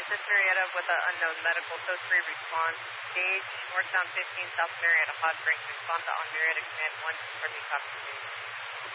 Is this Marietta with an unknown medical? So 3 response. Gauge, northbound 15, South Marietta Hot Springs. Respond to on Marietta Command 1, confirming copy.